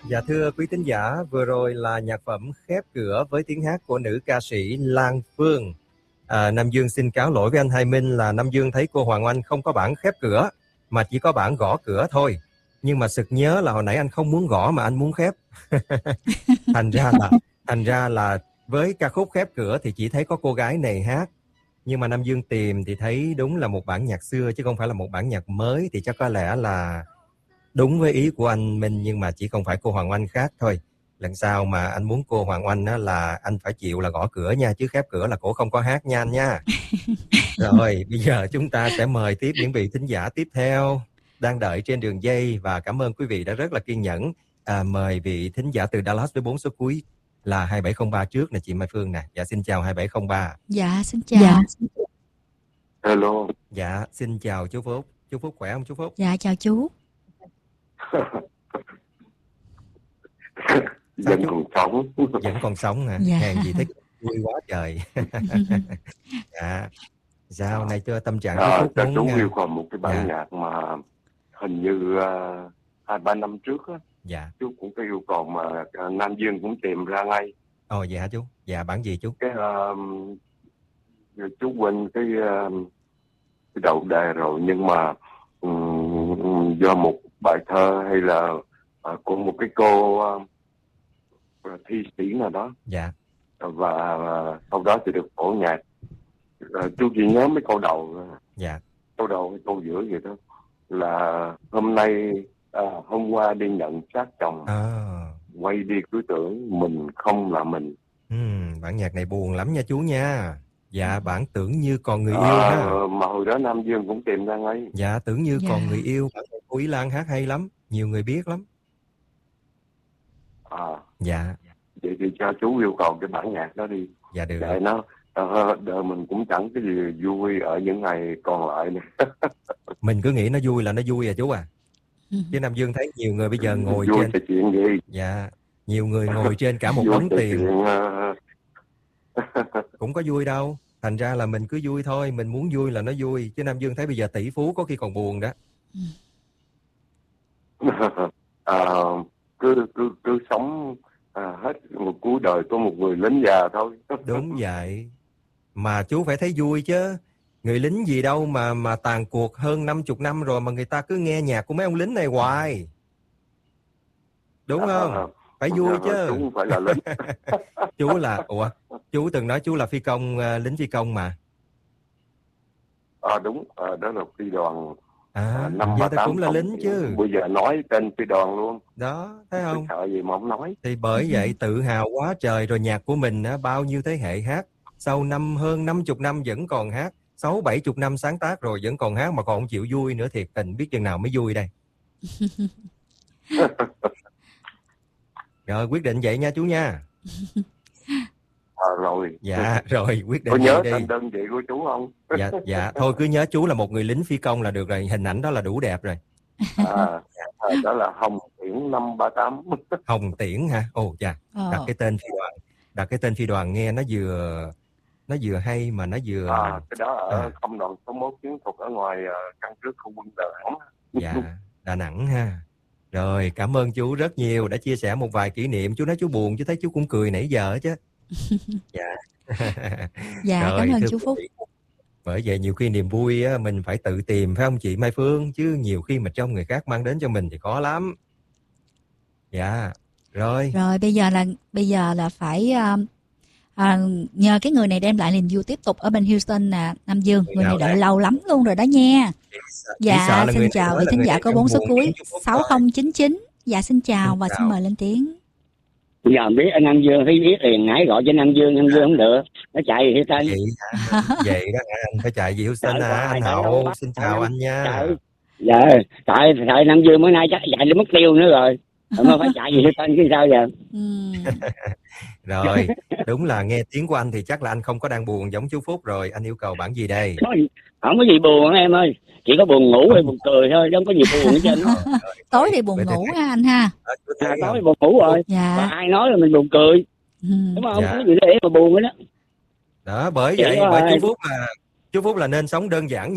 Dạ thưa quý thính giả, vừa rồi là nhạc phẩm Khép Cửa với tiếng hát của nữ ca sĩ Lan Phương. Nam Dương xin cáo lỗi với anh Hai Minh là Nam Dương thấy cô Hoàng Oanh không có bản Khép Cửa mà chỉ có bản Gõ Cửa thôi. Nhưng mà sực nhớ là hồi nãy anh không muốn gõ mà anh muốn khép. Thành ra là với ca khúc Khép Cửa thì chỉ thấy có cô gái này hát. Nhưng mà Nam Dương tìm thì thấy đúng là một bản nhạc xưa chứ không phải là một bản nhạc mới, thì chắc có lẽ là đúng với ý của anh Minh, nhưng mà chỉ không phải cô Hoàng Oanh khác thôi. Lần sau mà anh muốn cô Hoàng Oanh á, là anh phải chịu là gõ cửa nha, chứ khép cửa là cổ không có hát nha anh nha. Rồi bây giờ chúng ta sẽ mời tiếp những vị thính giả tiếp theo đang đợi trên đường dây, và cảm ơn quý vị đã rất là kiên nhẫn. Mời vị thính giả từ Dallas với 4 số cuối là 2703 trước nè chị Mai Phương nè. Dạ xin chào 2703. Dạ xin chào. Hello. Dạ xin chào chú Phúc. Chú Phúc khỏe không chú Phúc? Dạ chào chú. Vẫn còn sống. Vẫn còn sống hả? Dạ. Hèn gì thích vui quá trời. Dạ. Sao nay chưa tâm trạng chú Phúc muốn chú yêu cầu một cái bản nhạc mà hình như 2-3 năm trước á. Dạ. Chú cũng có yêu cầu mà Nam Dương cũng tìm ra ngay. Ồ vậy hả chú? Dạ bản gì chú? Cái chú quên cái đầu đề rồi, nhưng mà do một bài thơ hay là của một cái cô thi sĩ nào đó. Dạ. Và sau đó thì được phổ nhạc. Chú chỉ nhớ mấy câu đầu. Dạ. Câu đầu hay câu giữa vậy đó là hôm qua đi nhận xác chồng, quay đi cứ tưởng mình không là mình. Bản nhạc này buồn lắm nha chú nha. Dạ bản Tưởng Như Còn Người Yêu ha. Mà hồi đó Nam Dương cũng tìm ra ngay. Dạ Tưởng Như Còn Người Yêu, cô Ý Lan hát hay lắm, nhiều người biết lắm. Dạ. Vậy thì cho chú yêu cầu cái bản nhạc đó đi. Dạ được. Để nó đời mình cũng chẳng cái gì vui ở những ngày còn lại này. Mình cứ nghĩ nó vui là nó vui à chú à. Chứ Nam Dương thấy nhiều người bây giờ ngồi vui trên. thì chuyện gì? Dạ. Nhiều người ngồi trên cả một đống tiền. Cũng có vui đâu. Thành ra là mình cứ vui thôi, mình muốn vui là nó vui. Chứ Nam Dương thấy bây giờ tỷ phú có khi còn buồn đó. Cứ sống hết một cuối đời của một người lính già thôi. Đúng vậy. Mà chú phải thấy vui chứ. Người lính gì đâu mà tàn cuộc hơn 50 năm rồi mà người ta cứ nghe nhạc của mấy ông lính này hoài. Đúng không? Phải vui chứ. Chú không phải là lính. Chú từng nói chú là phi công, lính phi công mà. Đúng, đó là phi đoàn. Năm 38 cũng là lính chứ. Bây giờ nói tên phi đoàn luôn. Đó, thấy không? Sợ gì mà không nói. Thì bởi vậy tự hào quá trời rồi. Nhạc của mình bao nhiêu thế hệ hát, sau hơn 50 năm vẫn còn hát, 60-70 năm sáng tác rồi vẫn còn hát mà còn không chịu vui nữa, thiệt tình biết chừng nào mới vui đây. Rồi quyết định vậy nha chú nha. Rồi. Dạ rồi quyết định. Có nhớ đi. tên đơn vị của chú không? Dạ thôi cứ nhớ chú là một người lính phi công là được rồi, hình ảnh đó là đủ đẹp rồi. Đó là Hồng Tiễn 538. Hồng Tiễn hả? Ồ dạ. Đặt cái tên phi đoàn nghe nó vừa hay mà nó vừa cái đó ở công đoàn số 1 chiến thuật ở ngoài căn cứ không quân Đà Nẵng. Dạ, Đà Nẵng ha. Rồi, cảm ơn chú rất nhiều đã chia sẻ một vài kỷ niệm. Chú nói chú buồn chứ thấy chú cũng cười nãy giờ chứ. Dạ. Dạ, rồi, cảm ơn chú Phúc. Bởi vậy nhiều khi niềm vui á, mình phải tự tìm phải không chị Mai Phương, chứ nhiều khi mà trong người khác mang đến cho mình thì khó lắm. Dạ. Rồi bây giờ là phải nhờ cái người này đem lại niềm vui tiếp tục ở bên Houston nè Nam Dương. Người này đợi lâu lắm luôn rồi đó nha. Dạ xin chào vị thính giả có 4 số cuối 6099. Dạ xin chào và xin mời lên tiếng. Giờ biết anh Nam Dương thấy biết liền ngái gọi cho Nam Dương không được, nó chạy gì tên vậy đó anh phải chạy gì Houston anh Hậu. Xin chào anh nha. Dạ tại Nam Dương bữa nay chắc chạy đến mất tiêu nữa rồi mà phải chạy gì tên cái sao giờ. Rồi đúng là nghe tiếng của anh thì chắc là anh không có đang buồn giống chú Phúc rồi. Anh yêu cầu bản gì đây? Không có gì buồn em ơi, chỉ có buồn ngủ hay buồn cười thôi, không có gì buồn hết trơn. Tối thì buồn ngủ ha anh ha. Tối buồn ngủ rồi. Dạ. Và ai nói là mình buồn cười đúng không? Không có gì để mà buồn nữa đó. Đó bởi vậy chú Phúc là nên sống đơn giản.